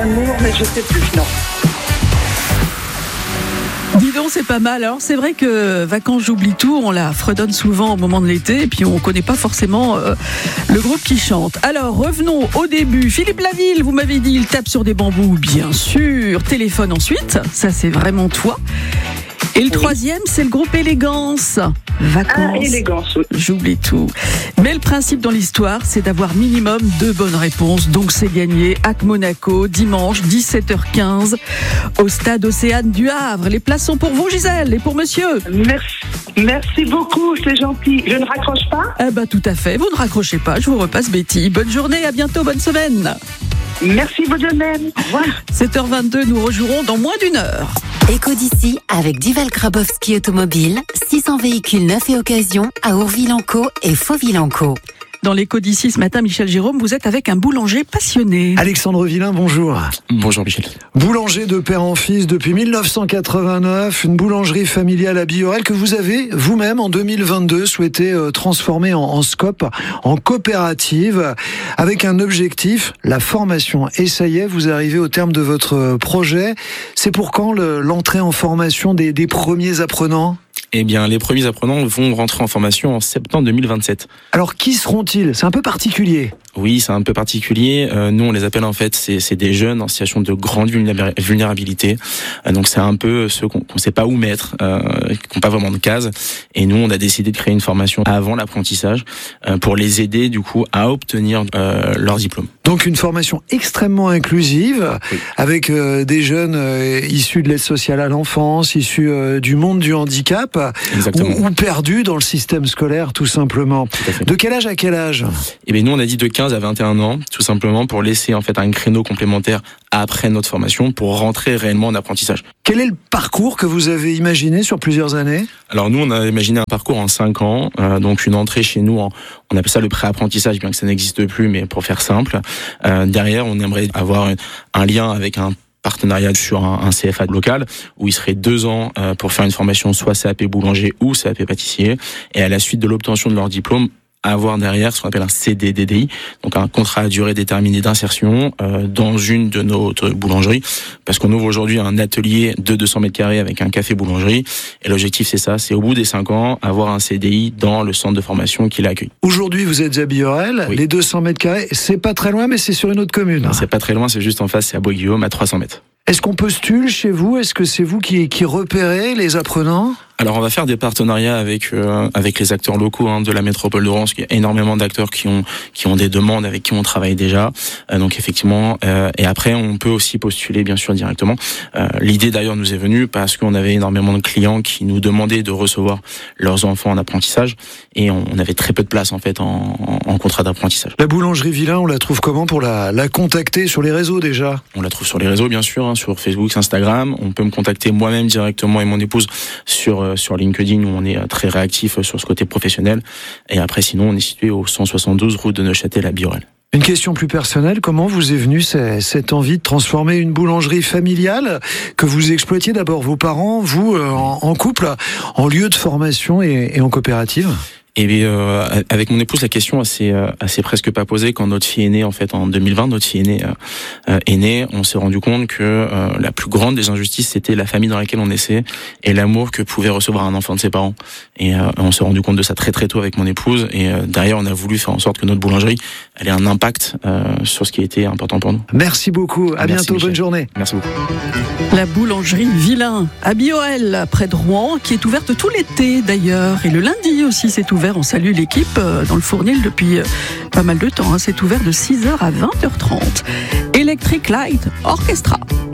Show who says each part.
Speaker 1: amour, mais je sais plus, non.
Speaker 2: Dis donc, c'est pas mal. Alors, c'est vrai que Vacances j'oublie tout, on la fredonne souvent au moment de l'été, et puis on connaît pas forcément le groupe qui chante. Alors, revenons au début. Philippe Laville, vous m'avez dit, il tape sur des bambous, bien sûr. Téléphone ensuite, ça c'est vraiment toi. Et le troisième, c'est le groupe Élégance. Vacances.
Speaker 1: Ah, Élégance, oui.
Speaker 2: J'oublie tout. Mais le principe dans l'histoire, c'est d'avoir minimum 2 bonnes réponses. Donc c'est gagné. AC Monaco, dimanche, 17h15, au stade Océane du Havre. Les places sont pour vous, Gisèle, et pour monsieur.
Speaker 1: Merci beaucoup, c'est gentil. Je ne raccroche pas?
Speaker 2: Ah bah tout à fait, vous ne raccrochez pas. Je vous repasse Betty. Bonne journée, à bientôt, bonne semaine.
Speaker 1: Merci, vous de même. Au revoir.
Speaker 2: 7h22, nous rejouerons dans moins d'1 heure.
Speaker 3: Éco d'ici avec Duval Grabowski Automobile, 600 véhicules neufs et occasion à Ourville-en-Caux et Fauville-en-Caux.
Speaker 2: Dans l'écho d'ici ce matin, Michel Jérôme, vous êtes avec un boulanger passionné.
Speaker 4: Alexandre Villain, bonjour.
Speaker 5: Bonjour Michel.
Speaker 4: Boulanger de père en fils depuis 1989, une boulangerie familiale à Biorel que vous avez vous-même en 2022 souhaité transformer en SCOP, en coopérative, avec un objectif, la formation. Et ça y est, vous arrivez au terme de votre projet. C'est pour quand l'entrée en formation des premiers apprenants ?
Speaker 5: Eh bien, les premiers apprenants vont rentrer en formation en septembre 2027.
Speaker 4: Alors, qui seront-ils ? C'est un peu particulier.
Speaker 5: Oui, c'est un peu particulier. Nous, on les appelle en fait, c'est des jeunes en situation de grande vulnérabilité. Donc, c'est un peu ceux qu'on ne sait pas où mettre, qui n'ont pas vraiment de case. Et nous, on a décidé de créer une formation avant l'apprentissage pour les aider, du coup, à obtenir leur diplôme.
Speaker 4: Donc, une formation extrêmement inclusive, oui, avec des jeunes issus de l'aide sociale à l'enfance, issus du monde du handicap, ou perdus dans le système scolaire, tout simplement. De quel âge à quel âge ?
Speaker 5: Eh bien, nous, on a dit de 15 à 21 ans, tout simplement pour laisser en fait un créneau complémentaire après notre formation pour rentrer réellement en apprentissage.
Speaker 4: Quel est le parcours que vous avez imaginé sur plusieurs années ?
Speaker 5: Alors nous, on a imaginé un parcours en 5 ans, donc une entrée chez nous, on appelle ça le pré-apprentissage, bien que ça n'existe plus, mais pour faire simple. Derrière, on aimerait avoir un lien avec un partenariat sur un CFA local où il serait 2 ans pour faire une formation soit CAP boulanger ou CAP pâtissier, et à la suite de l'obtention de leur diplôme, avoir derrière ce qu'on appelle un CDDDI, donc un contrat à durée déterminée d'insertion dans une de nos boulangeries, parce qu'on ouvre aujourd'hui un atelier de 200 mètres carrés avec un café boulangerie, et l'objectif c'est ça, c'est au bout des 5 ans avoir un CDI dans le centre de formation qui l'accueille.
Speaker 4: Aujourd'hui vous êtes à Biorel, oui. Les 200 mètres carrés, c'est pas très loin mais c'est sur une autre commune.
Speaker 5: Non, c'est pas très loin, c'est juste en face, c'est à Bois-Guillaume à 300 mètres.
Speaker 4: Est-ce qu'on postule chez vous ? Est-ce que c'est vous qui repérez les apprenants ?
Speaker 5: Alors on va faire des partenariats avec les acteurs locaux de la métropole de Rouen, parce qu'il y a énormément d'acteurs qui ont des demandes avec qui on travaille déjà. Donc effectivement, et après on peut aussi postuler bien sûr directement. L'idée d'ailleurs nous est venue parce qu'on avait énormément de clients qui nous demandaient de recevoir leurs enfants en apprentissage, et on avait très peu de place en fait en contrat d'apprentissage.
Speaker 4: La boulangerie Villain, on la trouve comment pour la contacter sur les réseaux déjà ?
Speaker 5: On la trouve sur les réseaux bien sûr, sur Facebook, Instagram. On peut me contacter moi-même directement et mon épouse sur LinkedIn, où on est très réactif sur ce côté professionnel. Et après, sinon, on est situé au 172 route de Neuchâtel à Biorel.
Speaker 4: Une question plus personnelle, comment vous est venue cette envie de transformer une boulangerie familiale que vous exploitiez d'abord vos parents, vous, en couple, en lieu de formation et en coopérative ?
Speaker 5: Et bien, avec mon épouse, la question assez presque pas posée. Quand notre fille est née, en fait, en 2020, notre fille est née, on s'est rendu compte que la plus grande des injustices, c'était la famille dans laquelle on naissait et l'amour que pouvait recevoir un enfant de ses parents. Et on s'est rendu compte de ça très très tôt avec mon épouse. Et derrière, on a voulu faire en sorte que notre boulangerie, elle ait un impact sur ce qui était important pour nous.
Speaker 4: Merci beaucoup. À bientôt.
Speaker 5: Michel.
Speaker 4: Bonne journée.
Speaker 5: Merci beaucoup.
Speaker 2: La boulangerie Villain à Biorel, près de Rouen, qui est ouverte tout l'été d'ailleurs. Et le lundi aussi, c'est ouvert. On salue l'équipe dans le Fournil depuis pas mal de temps. C'est ouvert de 6h à 20h30. Electric Light Orchestra.